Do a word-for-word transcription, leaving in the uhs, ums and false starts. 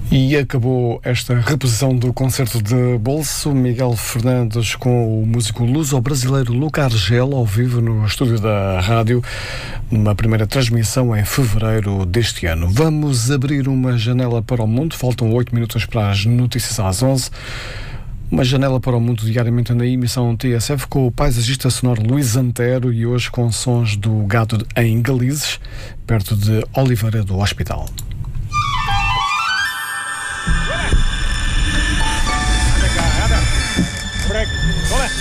E acabou esta reposição do concerto de bolso. Miguel Fernandes com o músico luso-brasileiro Luca Argel ao vivo no estúdio da rádio, numa primeira transmissão em fevereiro deste ano. Vamos abrir uma janela para o mundo. Faltam oito minutos para as notícias às onze. Uma janela para o mundo diariamente na emissão T S F com o paisagista sonoro Luís Antero e hoje com sons do gado em Galizes, perto de Oliveira do Hospital. Por aqui.